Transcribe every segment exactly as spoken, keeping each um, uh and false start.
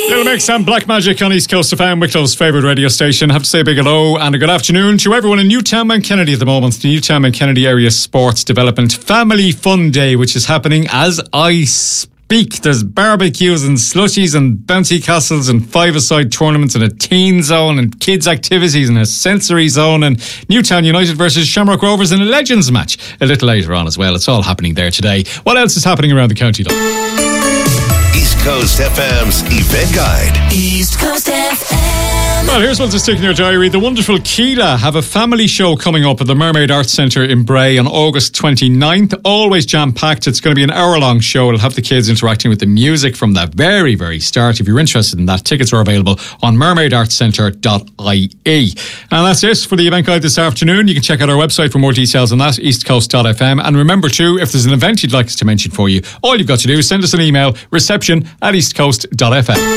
Little Mix and Black Magic on East Coast F M, Wicklow's favourite radio station. I have to say a big hello and a good afternoon to everyone in Newtown Mount Kennedy at the moment. The Newtown Mount Kennedy Area Sports Development Family Fun Day, which is happening as I speak. There's barbecues and slushies and bouncy castles and five-a-side tournaments and a teen zone and kids activities and a sensory zone and Newtown United versus Shamrock Rovers in a Legends match a little later on as well. It's all happening there today. What else is happening around the county, though? East Coast F M's event guide. East Coast F M. Well, here's one to stick in your diary. The wonderful Keela have a family show coming up at the Mermaid Arts Centre in Bray on August twenty-ninth. Always jam-packed. It's going to be an hour-long show. It'll have the kids interacting with the music from the very, very start. If you're interested in that, tickets are available on mermaid arts centre dot I E. And that's it for the event guide this afternoon. You can check out our website for more details on that, east coast dot f m. And remember too, if there's an event you'd like us to mention for you, all you've got to do is send us an email, reception at east coast dot f m.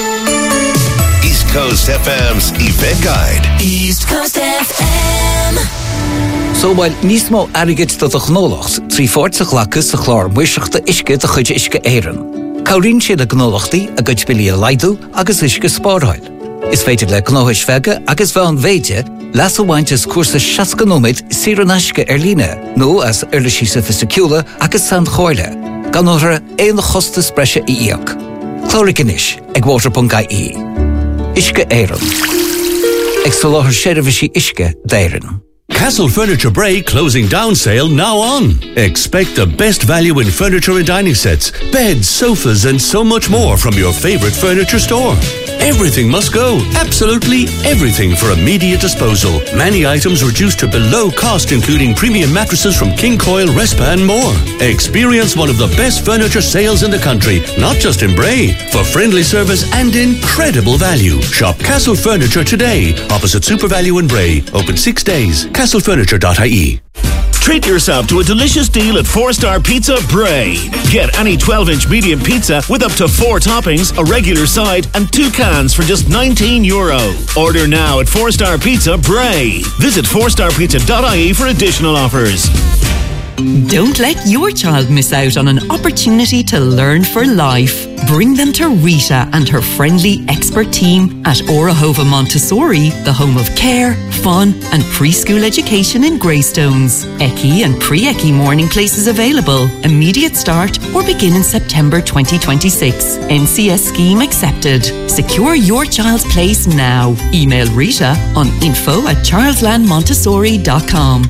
East Coast F M's event guide. East Coast F M. So while nismo arigit to the gnolochts, three forts glakkes, the chlor, wishig the iske, the gudge iske eiren. Kaurin she the gnolochti, a gudge billy a laidu, agus iske sporhoil. Is feited like gnohish vega, agus van veje, lasso wanches kursa shaskanomit, sironashke erline, no as erlishisa fisicula, agus sand hoile. Ganora een hostes brescia iak. Chloricanish, eg water.ie. Iske eiren. Eg solohar sherivishi iske deiren. Castle Furniture Bray closing down sale now on. Expect the best value in furniture and dining sets, beds, sofas and so much more from your favourite furniture store. Everything must go. Absolutely everything for immediate disposal. Many items reduced to below cost, including premium mattresses from King Coil, Respa and more. Experience one of the best furniture sales in the country, not just in Bray. For friendly service and incredible value. Shop Castle Furniture today, opposite Super Value in Bray. Open six days. castle furniture dot I E. Treat yourself to a delicious deal at Four Star Pizza Bray. Get any twelve-inch medium pizza with up to four toppings, a regular side, and two cans for just nineteen euro. Order now at Four Star Pizza Bray. Visit four star pizza dot I E for additional offers. Don't let your child miss out on an opportunity to learn for life. Bring them to Rita and her friendly expert team at Orahova Montessori, the home of care, fun and preschool education in Greystones. Eki and pre-Eki morning places available. Immediate start or begin in September twenty twenty-six. N C S scheme accepted. Secure your child's place now. Email Rita on info at charlesland montessori dot com.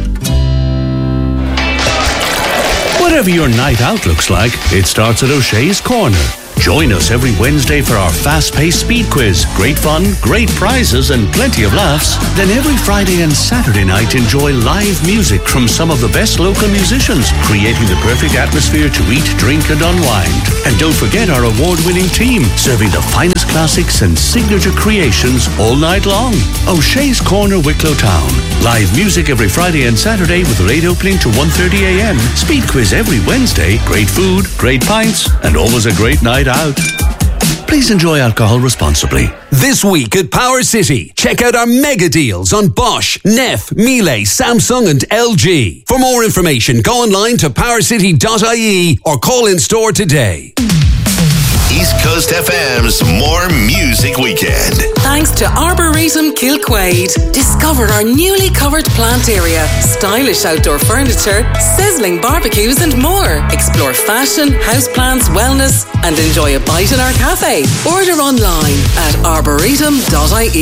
Whatever your night out looks like, it starts at O'Shea's Corner. Join us every Wednesday for our fast-paced speed quiz. Great fun, great prizes and plenty of laughs. Then every Friday and Saturday night enjoy live music from some of the best local musicians, creating the perfect atmosphere to eat, drink and unwind. And don't forget our award-winning team, serving the finest classics and signature creations all night long. O'Shea's Corner, Wicklow Town. Live music every Friday and Saturday with late opening to one thirty a m. Speed quiz every Wednesday. Great food, great pints and always a great night out. Please enjoy alcohol responsibly. This week at Power City, check out our mega deals on Bosch, Neff, Miele, Samsung and L G. For more information, go online to power city dot I E or call in store today. East Coast F M's More Music Weekend. Thanks to Arboretum Kilquade. Discover our newly covered plant area, stylish outdoor furniture, sizzling barbecues and more. Explore fashion, houseplants, wellness and enjoy a bite in our cafe. Order online at arboretum dot I E.